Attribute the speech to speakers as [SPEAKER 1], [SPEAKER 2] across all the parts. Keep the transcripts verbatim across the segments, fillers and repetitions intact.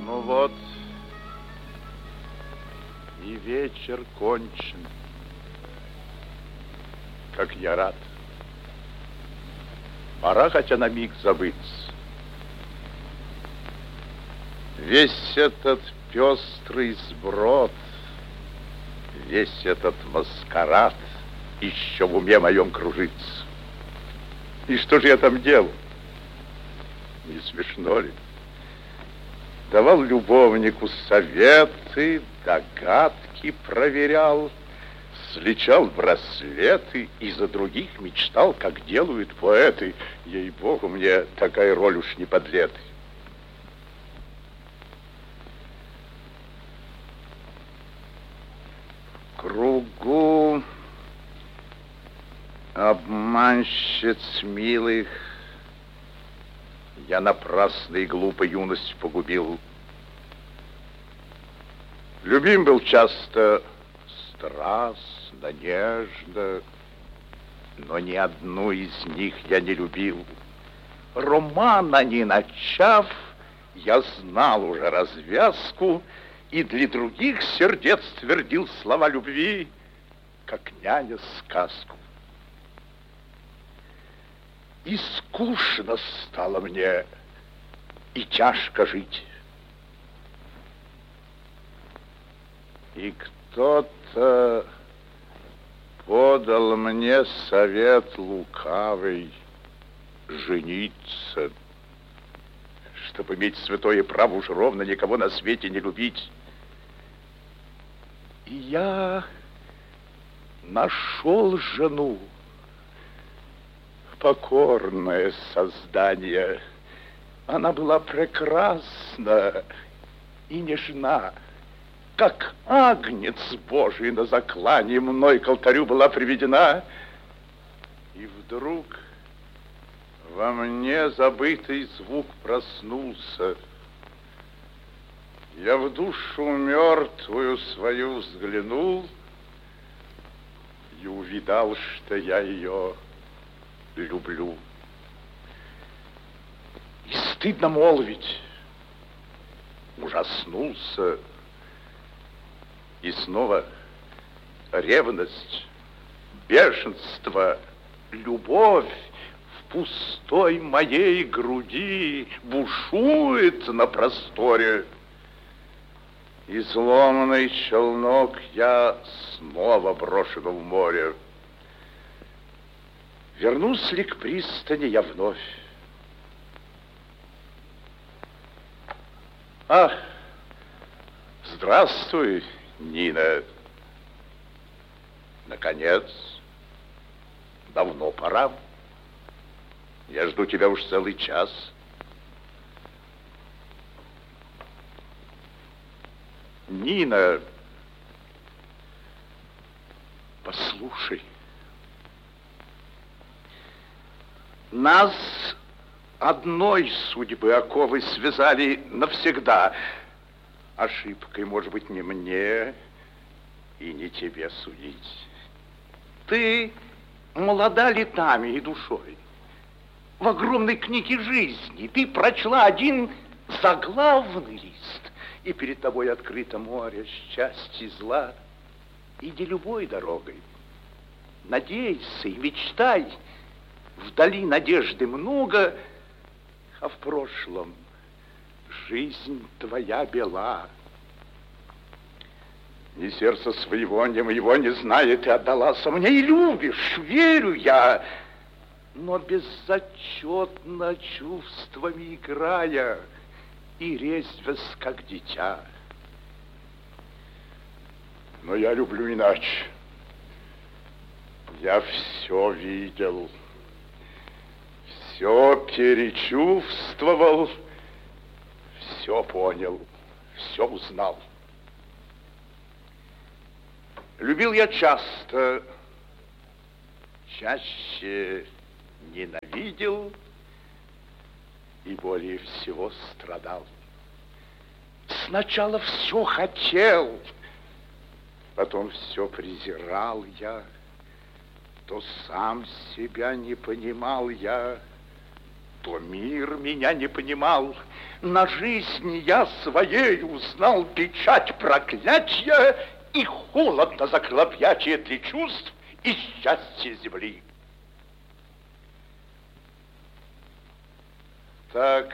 [SPEAKER 1] Ну вот, и вечер кончен. Как я рад. Пора хотя на миг забыться. Весь этот пестрый сброд, весь этот маскарад еще в уме моем кружится. И что же я там делал? Не смешно ли? Давал любовнику советы, догадки проверял, сличал браслеты и за других мечтал, как делают поэты. Ей-богу, мне такая роль уж не под летой. В кругу обманщиц милых я напрасно и глупо юность погубил. Любим был часто страстно, нежно, но ни одну из них я не любил. Романа не начав, я знал уже развязку и для других сердец твердил слова любви, как няня сказку. И скучно стало мне, и тяжко жить. И кто-то подал мне совет лукавый жениться, чтобы иметь святое право уж ровно никого на свете не любить. И я нашел жену, покорное создание. Она была прекрасна и нежна, как агнец Божий на заклании мной к алтарю была приведена. И вдруг во мне забытый звук проснулся. Я в душу мертвую свою взглянул и увидал, что я ее люблю. И стыдно молвить, ужаснулся. И снова ревность, бешенство, любовь в пустой моей груди бушует на просторе. Изломанный челнок я снова брошен в море. Вернусь ли к пристани я вновь? Ах, здравствуй, Нина. Наконец, давно пора. Я жду тебя уж целый час. Нина, послушай. Нас одной судьбы оковы связали навсегда. Ошибкой, может быть, не мне и не тебе судить. Ты молода летами и душой. В огромной книге жизни ты прочла один заглавный лист, и перед тобой открыто море счастья и зла. Иди любой дорогой, надейся и мечтай. Вдали надежды много, а в прошлом жизнь твоя бела. Ни сердца своего, ни моего не знает, и отдалась мне, и любишь, верю я, но безотчетно чувствами играя и резвясь, как дитя. Но я люблю иначе. Я все видел, все перечувствовал, все понял, все узнал. Любил я часто, чаще ненавидел и более всего страдал. Сначала все хотел, потом все презирал я, то сам себя не понимал я, что мир меня не понимал. На жизни я своей узнал печать проклятия, и холодно закрыл объятия для чувств и счастья земли. Так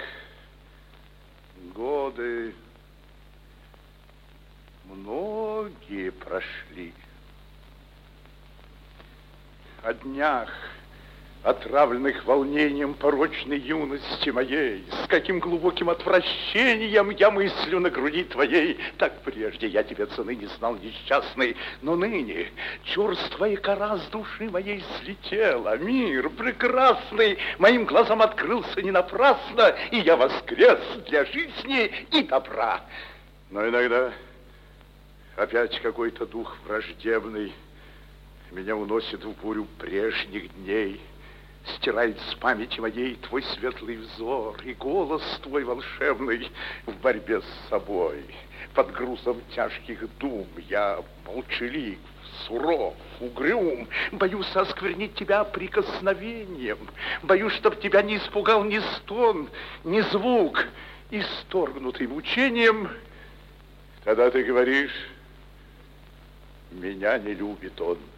[SPEAKER 1] годы многие прошли. О днях, отравленных волнением порочной юности моей, с каким глубоким отвращением я мыслю на груди твоей. Так прежде я тебе цены не знал, несчастный, но ныне черствая кора с души моей слетела. Мир прекрасный моим глазам открылся не напрасно, и я воскрес для жизни и добра. Но иногда опять какой-то дух враждебный меня уносит в бурю прежних дней, стирает с памяти моей твой светлый взор и голос твой волшебный. В борьбе с собой, под грузом тяжких дум, я молчалив, суров, угрюм, боюсь осквернить тебя прикосновением, боюсь, чтоб тебя не испугал ни стон, ни звук, исторгнутый мучением. Тогда ты говоришь: меня не любит он.